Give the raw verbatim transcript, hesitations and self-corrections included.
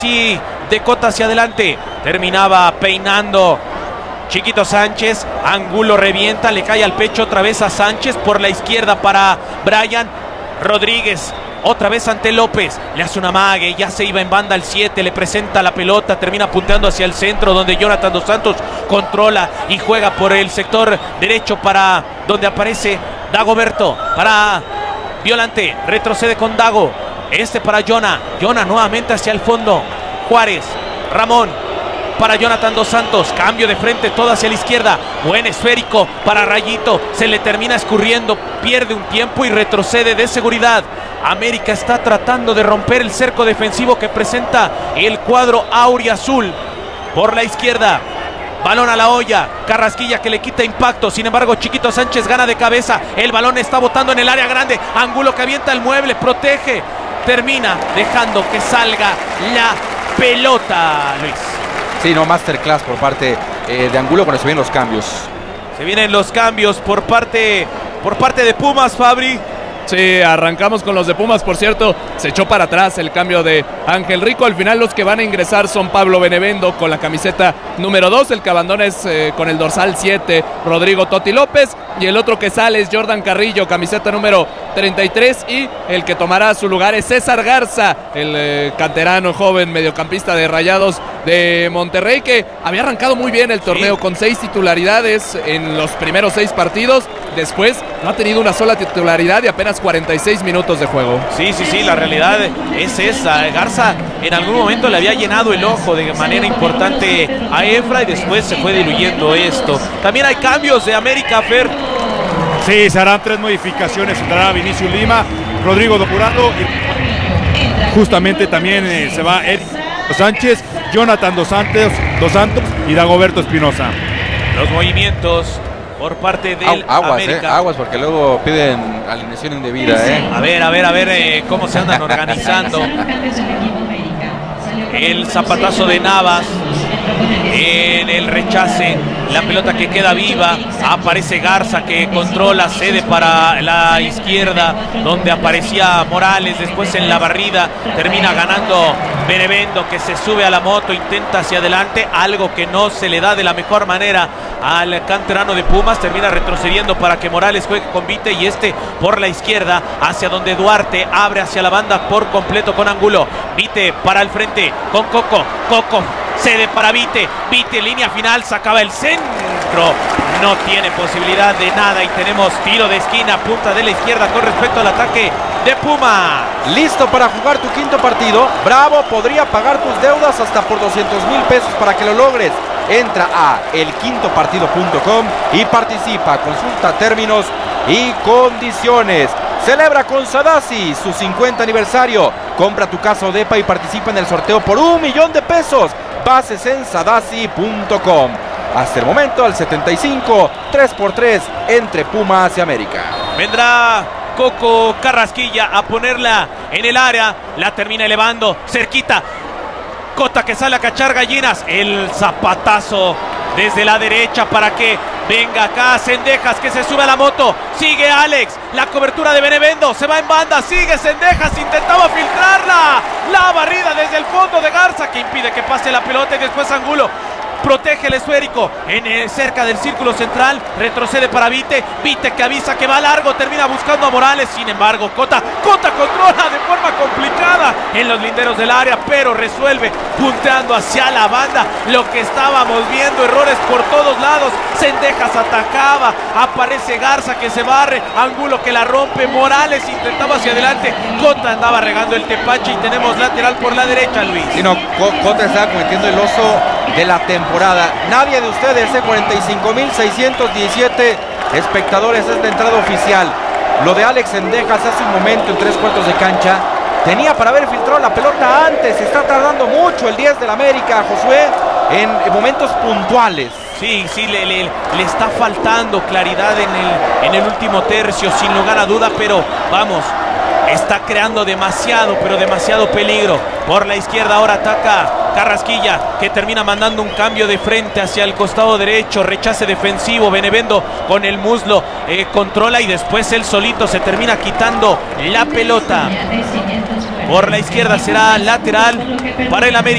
Sí, de Cota hacia adelante, terminaba peinando Chiquito Sánchez. Angulo revienta, le cae al pecho otra vez a Sánchez, por la izquierda para Brian Rodríguez, otra vez ante López, le hace una mague, ya se iba en banda al siete, le presenta la pelota, termina apuntando hacia el centro donde Jonathan Dos Santos controla y juega por el sector derecho para donde aparece Dagoberto, para Violante, retrocede con Dago, este para Jonah, Jonah nuevamente hacia el fondo, Juárez, Ramón, para Jonathan Dos Santos, cambio de frente, todo hacia la izquierda, buen esférico para Rayito, se le termina escurriendo, pierde un tiempo y retrocede de seguridad. América está tratando de romper el cerco defensivo que presenta el cuadro auriazul. Por la izquierda, balón a la olla, Carrasquilla que le quita impacto, sin embargo Chiquito Sánchez gana de cabeza, el balón está botando en el área grande, Angulo que avienta el mueble, protege, termina dejando que salga la pelota, Luis. Sí, no, masterclass por parte eh, de Angulo cuando se vienen los cambios. Se vienen los cambios por parte, por parte de Pumas, Fabri. Sí, arrancamos con los de Pumas, por cierto, se echó para atrás el cambio de Ángel Rico, al final los que van a ingresar son Pablo Benevendo con la camiseta número dos, el que abandona es eh, con el dorsal siete, Rodrigo Totti López, y el otro que sale es Jordan Carrillo, camiseta número treinta y tres, y el que tomará su lugar es César Garza, el eh, canterano joven mediocampista de Rayados de Monterrey, que había arrancado muy bien el torneo, sí, con seis titularidades en los primeros seis partidos, después no ha tenido una sola titularidad y apenas cuarenta y seis minutos de juego. Sí, sí, sí, la realidad es esa. Garza en algún momento le había llenado el ojo de manera importante a Efra y después se fue diluyendo esto. También hay cambios de América, Fer. Sí, se harán tres modificaciones. Entrará Vinicius Lima, Rodrigo Jurado y justamente también eh, se va Eric Sánchez, Jonathan Dos Santos, Dos Santos y Dagoberto Espinosa. Los movimientos por parte del aguas, América. Eh, aguas, porque luego piden alineación indebida. Eh. A ver, a ver, a ver eh, cómo se andan organizando. El zapatazo de Navas en el rechace, la pelota que queda viva, aparece Garza que controla, cede para la izquierda donde aparecía Morales, después en la barrida termina ganando Benevendo que se sube a la moto, intenta hacia adelante, algo que no se le da de la mejor manera al canterano de Pumas, termina retrocediendo para que Morales juegue con Vite y este por la izquierda hacia donde Duarte abre hacia la banda por completo con Angulo, Vite para el frente con Coco, Coco cede para Vite, Vite línea final, sacaba el centro, no tiene posibilidad de nada y tenemos tiro de esquina, punta de la izquierda con respecto al ataque de Puma. Listo para jugar tu quinto partido. Bravo podría pagar tus deudas hasta por doscientos mil pesos para que lo logres. Entra a el quinto partido punto com y participa, consulta términos y condiciones. Celebra con Sadasi su cincuenta aniversario. Compra tu casa o depa y participa en el sorteo por un millón de pesos. Bases en sadasi punto com. Hasta el momento al setenta y cinco, tres por tres entre Pumas y América. Vendrá Coco Carrasquilla a ponerla en el área, la termina elevando, cerquita. Cota que sale a cachar gallinas, el zapatazo desde la derecha para que venga acá Cendejas que se sube a la moto, sigue Alex, la cobertura de Benevendo, se va en banda, sigue Cendejas, intentaba filtrarla, la barrida desde el fondo de Garza que impide que pase la pelota y después Angulo protege el esférico en el, cerca del círculo central, retrocede para Vite, Vite que avisa que va largo, termina buscando a Morales, sin embargo Cota, Cota controla de forma complicada en los linderos del área, pero resuelve punteando hacia la banda, lo que estábamos viendo, errores por todos lados, Cendejas atacaba, aparece Garza que se barre, Angulo que la rompe, Morales intentaba hacia adelante, Cota andaba regando el tepache y tenemos lateral por la derecha, Luis. Sí, no, Cota está cometiendo el oso de la temporada. Nadie de ustedes, eh, cuarenta y cinco mil seiscientos diecisiete espectadores es la entrada oficial. Lo de Alex Cendejas hace un momento en tres cuartos de cancha tenía para haber filtrado la pelota antes. Está tardando mucho el diez del América, Josué, en, en momentos puntuales. Sí, sí, le, le, le está faltando claridad en el, en el último tercio, sin lugar a duda, pero vamos, está creando demasiado, pero demasiado peligro. Por la izquierda ahora ataca Carrasquilla, que termina mandando un cambio de frente hacia el costado derecho, rechace defensivo, Benevendo con el muslo, eh, controla y después él solito se termina quitando la pelota. por la izquierda, será lateral para el América.